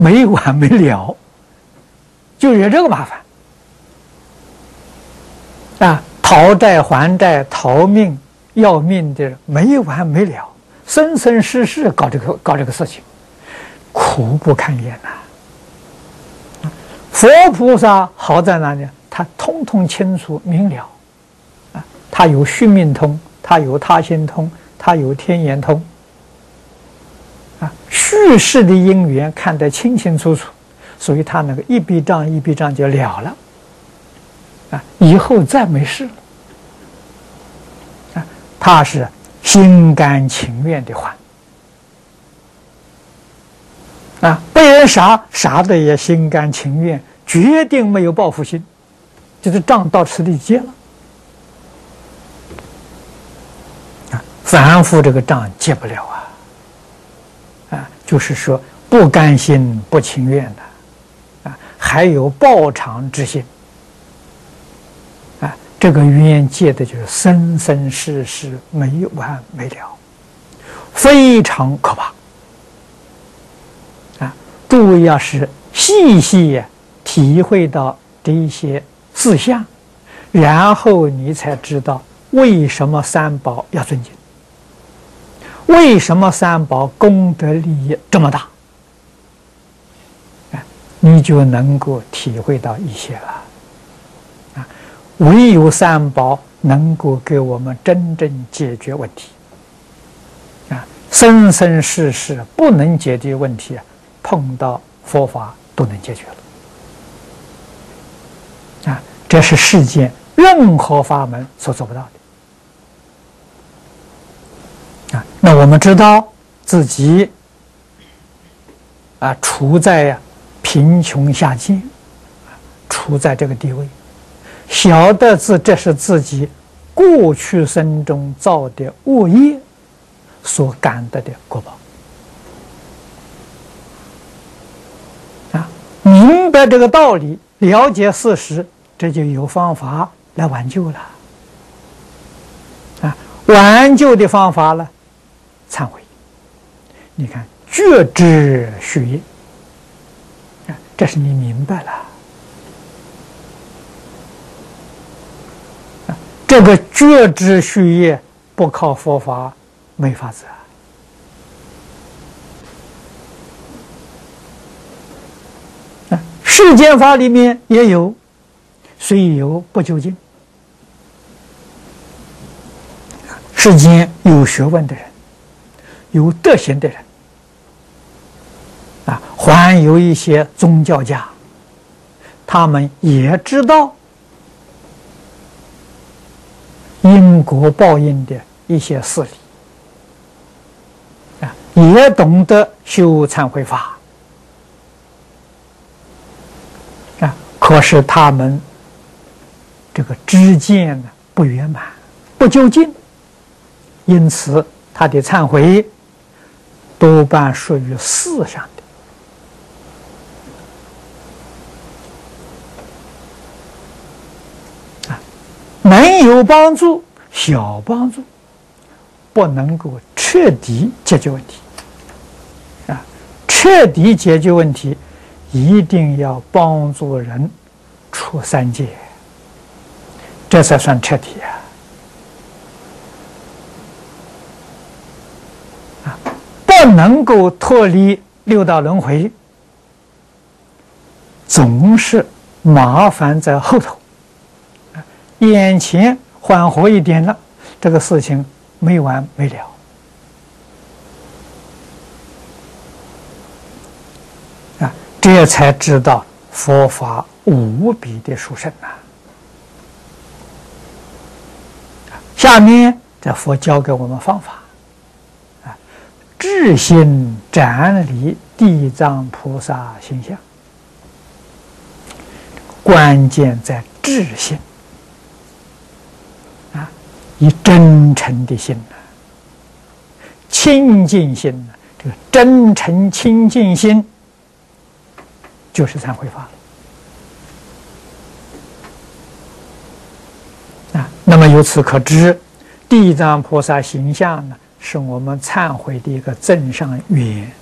没完没了，就惹这个麻烦啊！讨债还债、逃命要命的没完没了，生生世世搞这个事情，苦不堪言呐！佛菩萨好在哪里？他通通清楚明了啊！他有须命通，他有他心通，他有天眼通啊！叙事的因缘看得清清楚楚，所以他那个一笔账一笔账就了了啊！以后再没事了啊！他是心甘情愿的还啊！被人杀的也心甘情愿，决定没有报复心，就是账到此地结了啊！凡夫这个账结不了啊！就是说不甘心不情愿的啊，还有报偿之心啊！这个冤结的就是生生世世没完没了，非常可怕啊！诸位要是细细体会到这一些事项，然后你才知道为什么三宝要尊敬，为什么三宝功德利益这么大，你就能够体会到一些了啊！唯有三宝能够给我们真正解决问题啊！生生世世不能解决问题，碰到佛法都能解决了啊！这是世间任何法门所做不到的啊！那我们知道自己啊处在贫穷下贱，处在这个地位，晓得这是自己过去生中造的恶业所感得的果报啊！明白这个道理，了解事实，这就有方法来挽救了啊！挽救的方法呢，忏悔。你看，觉知续业啊，这是你明白了啊！这个觉知续业不靠佛法没法子啊！世间法里面也有，虽有不究竟。世间有学问的人，有德行的人啊，还有一些宗教家，他们也知道因果报应的一些事理啊，也懂得修忏悔法啊，可是他们这个知见呢不圆满，不究竟，因此他的忏悔多半属于事上的能有帮助，小帮助，不能够彻底解决问题啊！彻底解决问题，一定要帮助人出三界，这才算彻底啊！不能够脱离六道轮回，总是麻烦在后头。眼前缓和一点了，这个事情没完没了啊！这才知道佛法无比的殊胜呐！下面这佛教给我们方法啊，至心瞻礼地藏菩萨形象，关键在至心。以真诚的心清净心这个真诚清净心就是忏悔法了啊！那么由此可知，地藏菩萨形象呢，是我们忏悔的一个增上缘。